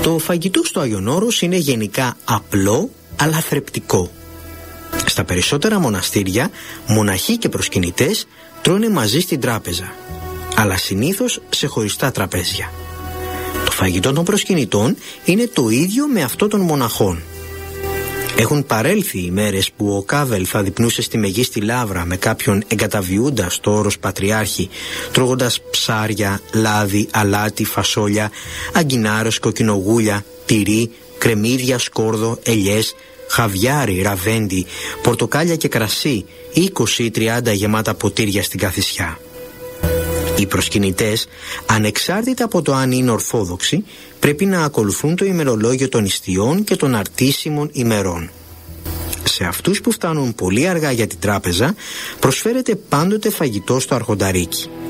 Το φαγητό στο Άγιον Όρος είναι γενικά απλό αλλά θρεπτικό. Στα περισσότερα μοναστήρια, μοναχοί και προσκυνητές τρώνε μαζί στην τράπεζα, αλλά συνήθως σε χωριστά τραπέζια. Το φαγητό των προσκυνητών είναι το ίδιο με αυτό των μοναχών. Έχουν παρέλθει οι μέρες που ο Κάβελ θα δειπνούσε στη Μεγίστη Λαύρα με κάποιον εγκαταβιούντα στο όρος Πατριάρχη, τρώγοντας ψάρια, λάδι, αλάτι, φασόλια, αγκινάρες, κοκκινογούλια, τυρί, κρεμμύδια, σκόρδο, ελιές, χαβιάρι, ραβέντι, πορτοκάλια και κρασί, 20 ή 30 γεμάτα ποτήρια στην καθισιά. Οι προσκυνητές, ανεξάρτητα από το αν είναι ορθόδοξοι, πρέπει να ακολουθούν το ημερολόγιο των ιστιών και των αρτήσιμων ημερών. Σε αυτούς που φτάνουν πολύ αργά για την τράπεζα, προσφέρεται πάντοτε φαγητό στο αρχονταρίκι.